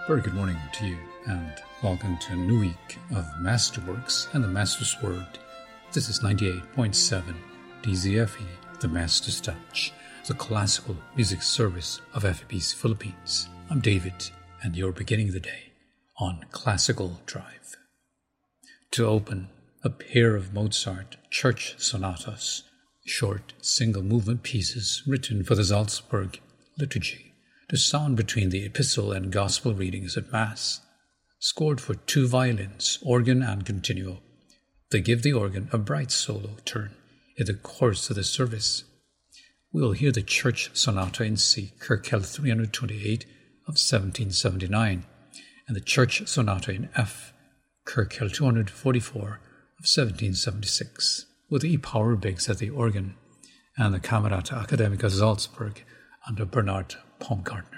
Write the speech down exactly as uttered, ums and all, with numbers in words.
Very good morning to you, and welcome to a new week of Masterworks and the Master's Word. This is ninety-eight point seven D Z F E, the Master's Touch, the classical music service of F E B C Philippines. I'm David, and you're beginning the day on Classical Drive. To open, a pair of Mozart church sonatas, short single-movement pieces written for the Salzburg liturgy, to sound between the epistle and gospel readings at Mass, scored for two violins, organ and continuo. They give the organ a bright solo turn in the course of the service. We will hear the Church Sonata in C, Köchel three twenty-eight of seventeen seventy-nine, and the Church Sonata in F, Köchel two forty-four of seventeen seventy-six, with E. Power Biggs at the organ, and the Camerata Academica Salzburg under Bernard Baumgartner.